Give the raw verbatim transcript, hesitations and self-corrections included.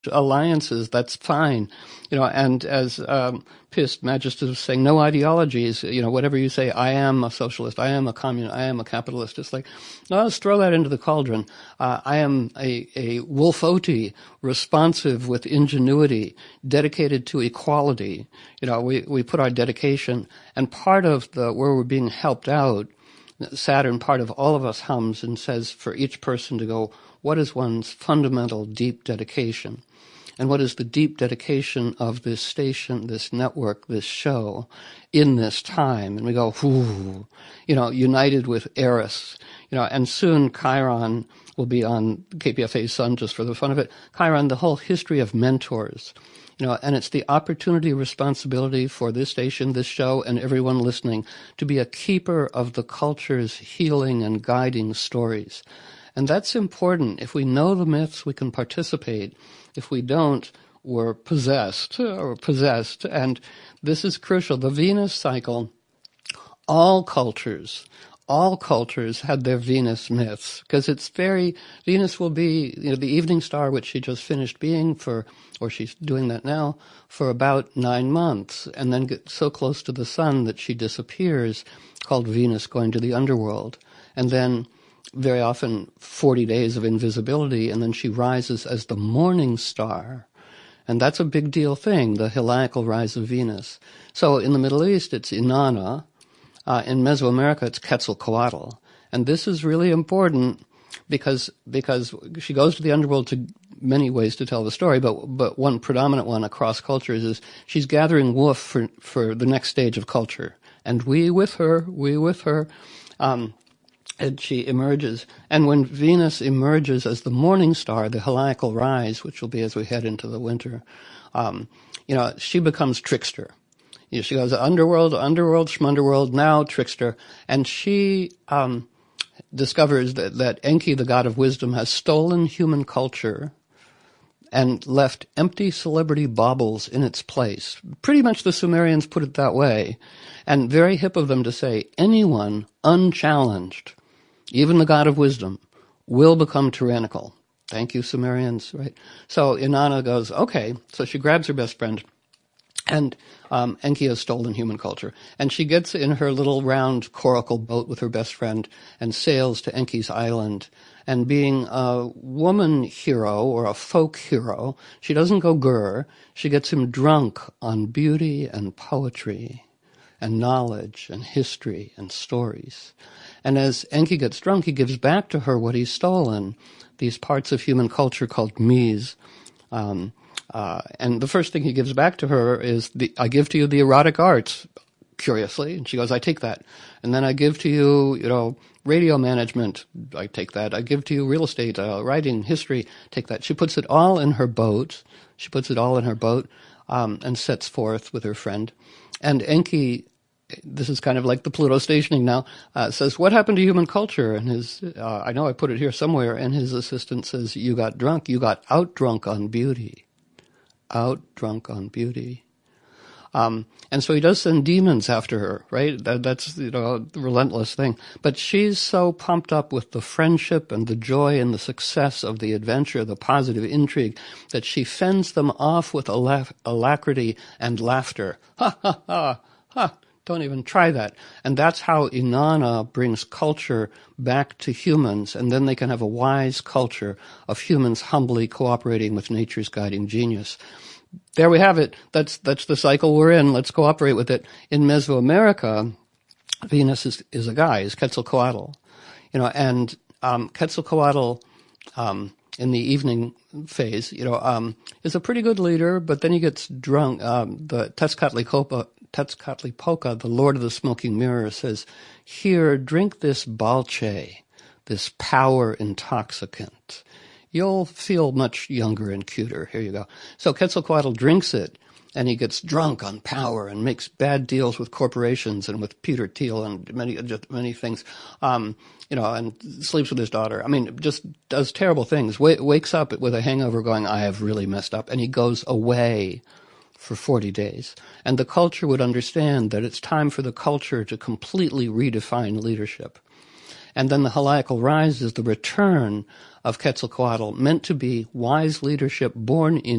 alliances, that's fine. You know, and as um, Pist, Magister, was saying, no ideologies. You know, whatever you say, I am a socialist, I am a communist, I am a capitalist. It's like, no, let's throw that into the cauldron. Uh, I am a, a Wolf-Oti, responsive with ingenuity, dedicated to equality. You know, we, we put our dedication, and part of the where we're being helped out, Saturn, part of all of us hums and says for each person to go, what is one's fundamental deep dedication? And what is the deep dedication of this station, this network, this show in this time? And we go, whoo, you know, united with Eris, you know, and soon Chiron will be on K P F A's Sun just for the fun of it. Chiron, the whole history of mentors, you know, and it's the opportunity, responsibility for this station, this show, and everyone listening to be a keeper of the culture's healing and guiding stories. And that's important. If we know the myths, we can participate. If we don't, we're possessed or possessed. And this is crucial. The Venus cycle, all cultures, all cultures had their Venus myths, because it's very, Venus will be, you know, the evening star, which she just finished being for, or she's doing that now, for about nine months, and then get so close to the sun that she disappears, called Venus going to the underworld. And then very often forty days of invisibility, and then she rises as the morning star. And that's a big deal thing, the heliacal rise of Venus. So in the Middle East, it's Inanna. Uh, in Mesoamerica, it's Quetzalcoatl. And this is really important because because she goes to the underworld to many ways to tell the story, but but one predominant one across cultures is she's gathering woof for, for the next stage of culture. And we with her, we with her. Um, And she emerges. And when Venus emerges as the morning star, the heliacal rise, which will be as we head into the winter, um, you know, she becomes trickster. You know, she goes underworld, underworld, schmunderworld, now trickster. And she um, discovers that, that Enki, the god of wisdom, has stolen human culture and left empty celebrity baubles in its place. Pretty much the Sumerians put it that way. And very hip of them to say, anyone unchallenged, even the god of wisdom, will become tyrannical. Thank you, Sumerians, right? So Inanna goes, okay. So she grabs her best friend, and um, Enki has stolen human culture. And she gets in her little round coracle boat with her best friend and sails to Enki's island. And being a woman hero or a folk hero, she doesn't go grr. She gets him drunk on beauty and poetry and knowledge and history and stories. And as Enki gets drunk, he gives back to her what he's stolen, these parts of human culture called mies. Um, uh, and the first thing he gives back to her is, the, I give to you the erotic arts, curiously. And she goes, I take that. And then I give to you, you know, radio management, I take that. I give to you real estate, uh, writing, history, take that. She puts it all in her boat. She puts it all in her boat um, and sets forth with her friend. And Enki, this is kind of like the Pluto stationing now, uh, says, what happened to human culture? And his, uh, I know I put it here somewhere, and his assistant says, you got drunk, you got out drunk on beauty. Out drunk on beauty. Um, and so he does send demons after her, right? That, that's, you know, a relentless thing. But she's so pumped up with the friendship and the joy and the success of the adventure, the positive intrigue, that she fends them off with alac- alacrity and laughter. Ha, ha, ha, ha. Don't even try that. And that's how Inanna brings culture back to humans, and then they can have a wise culture of humans humbly cooperating with nature's guiding genius. There we have it. That's that's the cycle we're in. Let's cooperate with it. In Mesoamerica, Venus is, is a guy, is Quetzalcoatl. You know, and um, Quetzalcoatl um, in the evening phase, you know, um, is a pretty good leader, but then he gets drunk. Um, the Tezcatlipoca, Tezcatlipoca, the Lord of the Smoking Mirror, says, here, drink this balche, this power intoxicant. You'll feel much younger and cuter. Here you go. So Quetzalcoatl drinks it, and he gets drunk on power and makes bad deals with corporations and with Peter Thiel and many just many things, um, you know, and sleeps with his daughter. I mean, just does terrible things. W- wakes up with a hangover going, I have really messed up. And he goes away for forty days. And the culture would understand that it's time for the culture to completely redefine leadership. And then the Halakhic rise is the return of Quetzalcoatl, meant to be wise leadership born in